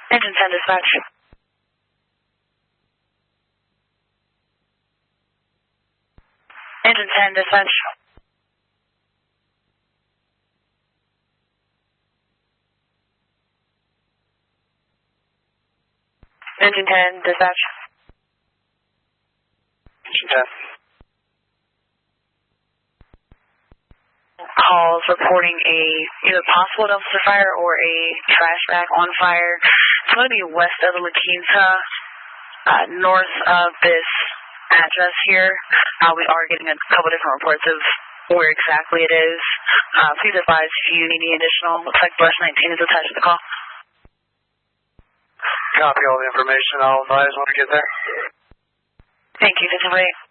Engine 10 dispatch. Engine 10 dispatch. Engine 10 dispatch. Engine 10. Calls reporting a either possible dumpster fire or a trash bag on fire. It's going to be west of the La Quinta, north of this address here. We are getting a couple different reports of where exactly it is. Please advise if you need any additional. Looks like bus 19 is attached to the call. Copy all the information. I'll advise when we get there. Thank you, 1548.